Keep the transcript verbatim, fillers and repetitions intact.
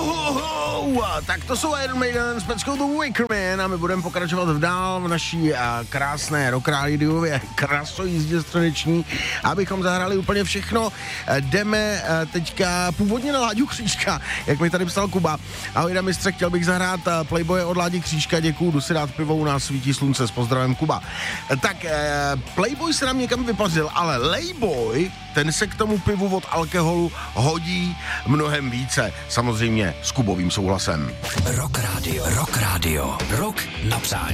Uhuhu, tak to jsou Iron Maiden s peckou The Wicker Man a my budeme pokračovat v dál v naší uh, krásné rock rádiově krasojízdě sluneční, abychom zahrali úplně všechno. Uh, jdeme uh, teďka původně na Láďu Křížka, jak mi tady psal Kuba. Ahoj na mistře, chtěl bych zahrát uh, Playboye od Ládi Křížka, děkuju, jdu si dát pivo, u nás svítí slunce, s pozdravem Kuba. Uh, tak uh, Playboy se nám někam vypařil, ale Layboy, ten se k tomu pivu od alkoholu hodí mnohem více, samozřejmě s Kubovým souhlasem. Rock Radio, Rock Radio, Rock na přání.